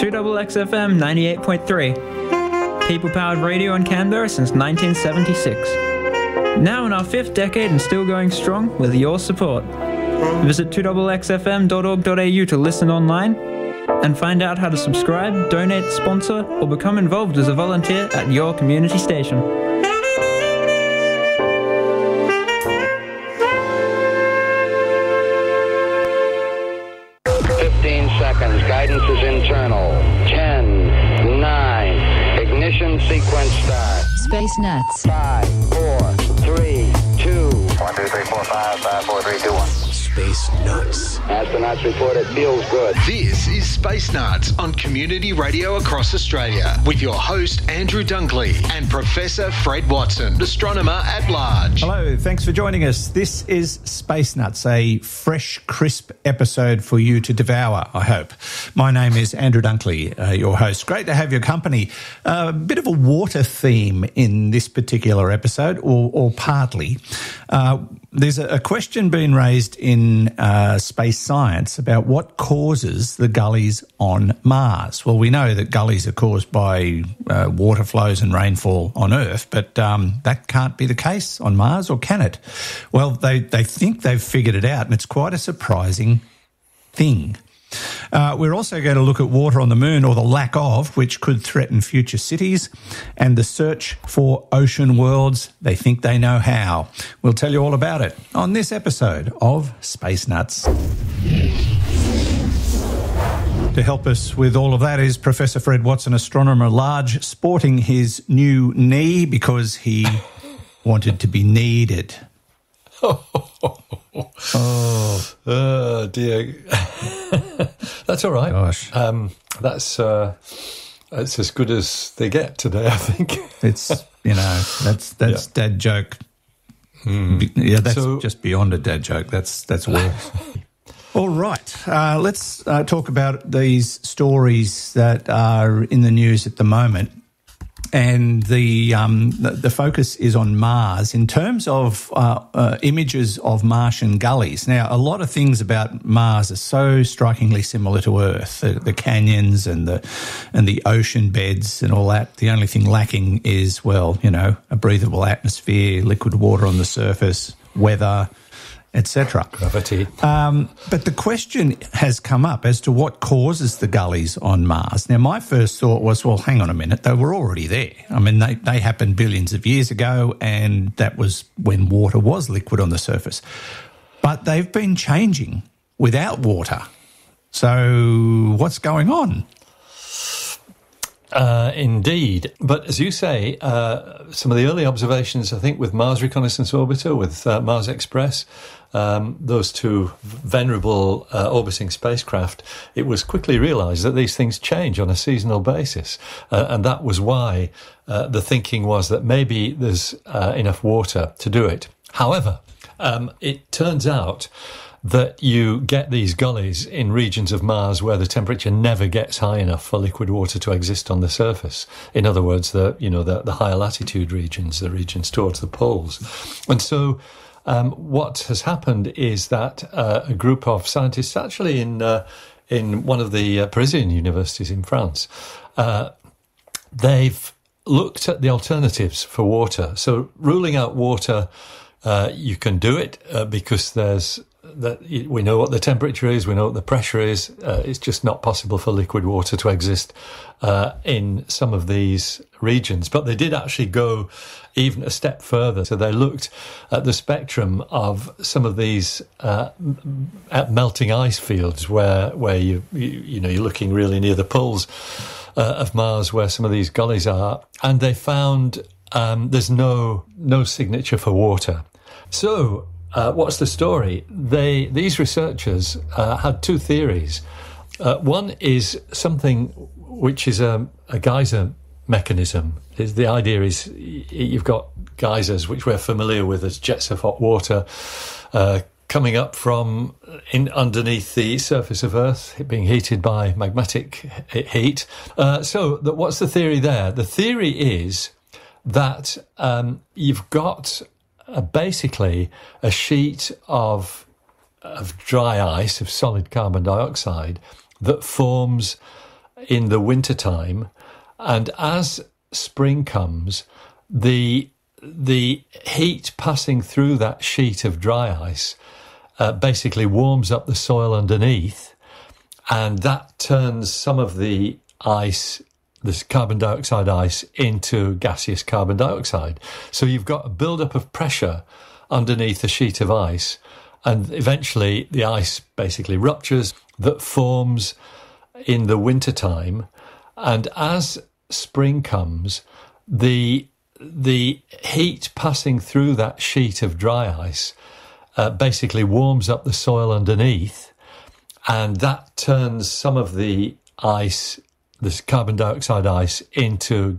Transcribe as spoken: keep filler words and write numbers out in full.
two X X F M ninety-eight point three. People-powered radio in Canberra since nineteen seventy-six. Now in our fifth decade and still going strong with your support. Visit two X X F M dot org dot a u to listen online and find out how to subscribe, donate, sponsor, or become involved as a volunteer at your community station. fifteen seconds. Guidance is internal. ten, nine, ignition sequence start. Space Nuts. five, four, three, two. one, two, three, four, five, five, four, three, two, one. Space Nuts. Astronauts report it feels good. This is Space Nuts on Community Radio across Australia with your host Andrew Dunkley and Professor Fred Watson, astronomer at large. Hello, thanks for joining us. This is Space Nuts, a fresh, crisp episode for you to devour, I hope. My name is Andrew Dunkley, uh, your host. Great to have your company. A uh, bit of a water theme in this particular episode, or, or partly. Uh, there's a, a question being raised in uh, space science about what causes the gullies on Mars. Well, we know that gullies are caused by uh, water flows and rainfall on Earth, but um, that can't be the case on Mars, or can it? Well, they, they think they've figured it out, and it's quite a surprising thing. Uh, we're also going to look at water on the moon, or the lack of, which could threaten future cities, and the search for ocean worlds. They think they know how. We'll tell you all about it on this episode of Space Nuts. To help us with all of that is Professor Fred Watson, astronomer at large, sporting his new knee because he wanted to be needed. Oh, oh dear. That's all right. Gosh. Um, that's uh, that's as good as they get today, I think. It's, you know, that's that's yeah. dad joke. Mm. Yeah, that's so, just beyond a dad joke. That's that's worse. All right, uh, let's uh, talk about these stories that are in the news at the moment. And the, um, the the focus is on Mars in terms of uh, uh, images of Martian gullies. Now, a lot of things about Mars are so strikingly similar to Earth: the, the canyons and the and the ocean beds and all that. The only thing lacking is, well, you know, a breathable atmosphere, liquid water on the surface, weather, et cetera. Gravity. Um, but the question has come up as to what causes the gullies on Mars. Now, my first thought was, well, hang on a minute, they were already there. I mean, they, they happened billions of years ago, and that was when water was liquid on the surface. But they've been changing without water. So what's going on? Uh, indeed. But as you say, uh, some of the early observations, I think, with Mars Reconnaissance Orbiter, with uh, Mars Express, um, those two venerable uh, orbiting spacecraft, it was quickly realised that these things change on a seasonal basis. Uh, and that was why uh, the thinking was that maybe there's uh, enough water to do it. However, um, it turns out that you get these gullies in regions of Mars where the temperature never gets high enough for liquid water to exist on the surface. In other words, the you know the, the higher latitude regions, the regions towards the poles. And so um, what has happened is that uh, a group of scientists, actually in uh, in one of the uh, Parisian universities in France, uh, they've looked at the alternatives for water. So ruling out water, uh, you can do it uh, because there's that we know what the temperature is, we know what the pressure is. Uh, it's just not possible for liquid water to exist uh, in some of these regions. But they did actually go even a step further. So they looked at the spectrum of some of these uh, at melting ice fields, where where you, you you know you're looking really near the poles uh, of Mars, where some of these gullies are, and they found um, there's no no signature for water. So. Uh, what's the story? They these researchers uh, had two theories. Uh, one is something which is a, a geyser mechanism. Is the idea is you've got geysers, which we're familiar with as jets of hot water, uh, coming up from in underneath the surface of Earth, being heated by magmatic heat. Uh, so, that what's the theory there? The theory is that um, you've got Uh, basically a sheet of of dry ice, of solid carbon dioxide, that forms in the wintertime, and as spring comes, the the heat passing through that sheet of dry ice uh, basically warms up the soil underneath, and that turns some of the ice, this carbon dioxide ice, into gaseous carbon dioxide. So you've got a build-up of pressure underneath the sheet of ice, and eventually the ice basically ruptures, that forms in the wintertime. And as spring comes, the the heat passing through that sheet of dry ice uh, basically warms up the soil underneath, and that turns some of the ice, this carbon dioxide ice, into